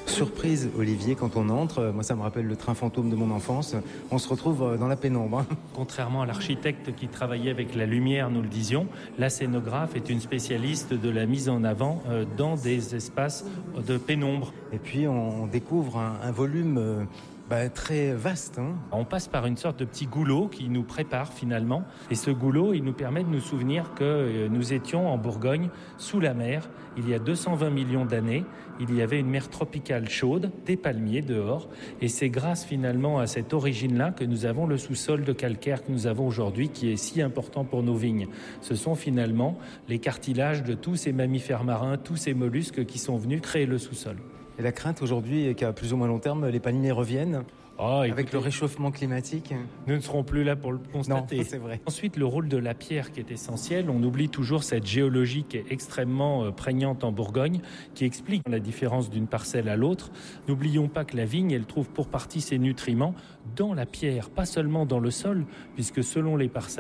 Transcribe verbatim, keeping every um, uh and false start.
Surprise, Olivier, quand on entre, moi ça me rappelle le train fantôme de mon enfance, on se retrouve dans la pénombre. Contrairement à l'architecte qui travaillait avec la lumière, nous le disions, la scénographe est une spécialiste de la mise en avant dans des espaces de pénombre. Et puis on découvre un, un volume euh, bah, très vaste. Hein. On passe par une sorte de petit goulot qui nous prépare finalement. Et ce goulot, il nous permet de nous souvenir que nous étions en Bourgogne, sous la mer. Il y a deux cent vingt millions d'années, il y avait une mer tropicale chaude, des palmiers dehors. Et c'est grâce finalement à cette origine-là que nous avons le sous-sol de calcaire que nous avons aujourd'hui, qui est si important pour nos vignes. Ce sont finalement les cartilages de tous ces mammifères marins, tous ces mollusques qui sont venus créer le sous-sol. Et la crainte aujourd'hui est qu'à plus ou moins long terme, les palmiers reviennent. Oh, écoutez, avec le réchauffement climatique. Nous ne serons plus là pour le constater. Non, c'est vrai. Ensuite, le rôle de la pierre qui est essentiel. On oublie toujours cette géologie qui est extrêmement prégnante en Bourgogne, qui explique la différence d'une parcelle à l'autre. N'oublions pas que la vigne, elle trouve pour partie ses nutriments dans la pierre, pas seulement dans le sol, puisque selon les parcelles,